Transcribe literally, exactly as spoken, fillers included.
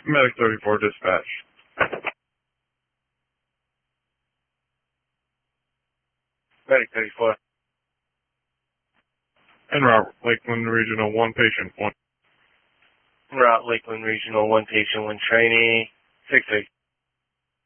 Medic thirty-four dispatch. Medic thirty-four. En route, Lakeland Regional one patient one. En route, Lakeland Regional one patient one trainee. six six.